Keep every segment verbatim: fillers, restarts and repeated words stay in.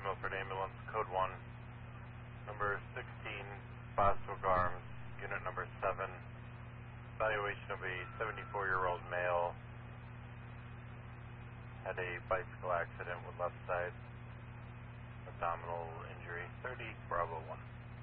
Milford Ambulance, code one, number sixteen, Boswick Arms, unit number seven. Evaluation of a seventy-four-year-old male. Had a bicycle accident with left side abdominal injury. thirty, Bravo one.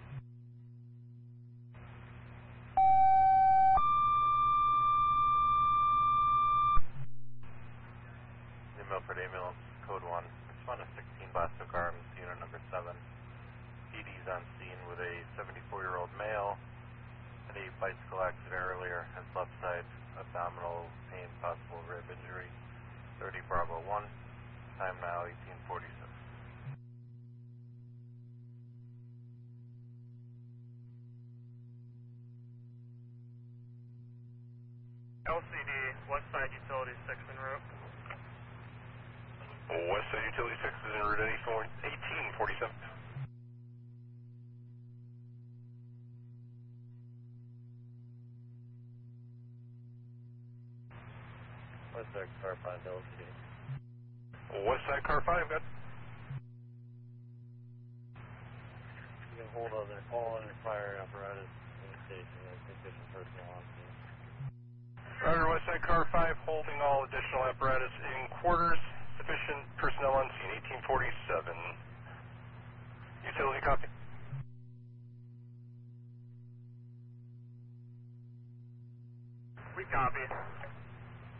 New Milford Ambulance, code one. Respond to sixteen Boswick Arms, unit number seven. P D's on scene with a seventy-four-year-old male. Had a bicycle accident earlier. Has left side abdominal pain, possible rib injury. thirty, Bravo one. Time now eighteen forty-six. L C D, West Side Utility six en route. West Side Utility six is en route eighteen forty-seven. West Side Car five, L C D. West Side Car five, good. You can hold on the all under fire apparatus in the station. There's sufficient personnel on scene. Roger, West Side Car five, holding all additional apparatus in quarters. Sufficient personnel on scene, eighteen